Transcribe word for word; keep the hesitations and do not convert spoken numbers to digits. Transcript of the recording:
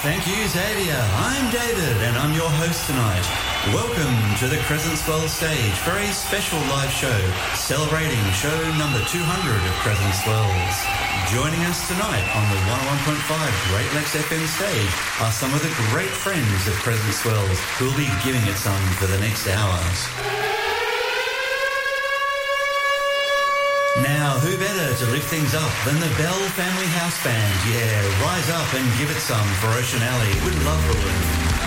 Thank you, Xavier. I'm David, and I'm your host tonight. Welcome to the Crescent Swell stage for a special live show celebrating show number two hundred of Crescent Swells. Joining us tonight on the one oh one point five Great Lakes F M stage are some of the great friends of Crescent Swells who will be giving it some for the next hours. Now, who better to lift things up than the Bell Family House Band? Yeah, rise up and give it some for Ocean Alley with Love Balloon.